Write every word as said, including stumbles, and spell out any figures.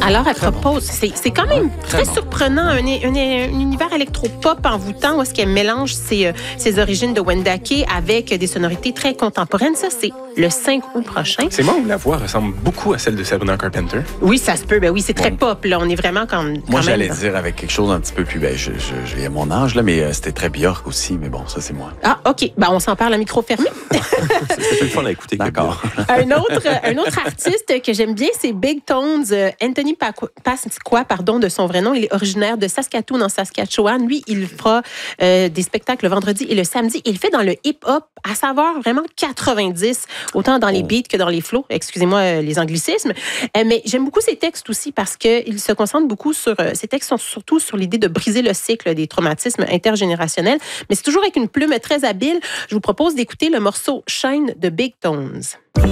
Alors, elle propose, c'est, c'est quand même très très bon. surprenant, un, un, un univers électropop envoûtant où est-ce qu'elle mélange ses, ses origines de Wendake avec des sonorités très contemporaines. Ça, c'est le cinq août prochain. C'est moi où la voix ressemble beaucoup à celle de Sabrina Carpenter. Oui, ça se peut. Ben oui, c'est très Bon. pop. Là. On est vraiment comme. Quand Moi, même j'allais dans... dire avec quelque chose un petit peu plus... Ben, je, je, j'ai mon âge, là, mais euh, c'était très Björk aussi. Mais bon, ça, c'est moi. Ah, OK. Ben, on s'en parle à micro fermé. C'est le fun à écouter. D'accord. un, autre, un autre artiste que j'aime bien, c'est Big Tones. Euh, Anthony Pasqua, pardon, de son vrai nom. Il est originaire de Saskatoon, en Saskatchewan. Lui, il fera euh, des spectacles le vendredi et le samedi. Il fait dans le hip-hop à saveur vraiment quatre-vingt-dix, autant dans les beats que dans les flows. Excusez-moi euh, les anglicismes. Euh, mais j'aime beaucoup ses textes aussi parce qu'il se concentre beaucoup sur... Euh, ses textes sont surtout sur l'idée de briser le cycle des traumatismes intergénérationnels. Mais c'est toujours avec une plume très habile. Je vous propose d'écouter le morceau Shine de Big Tones.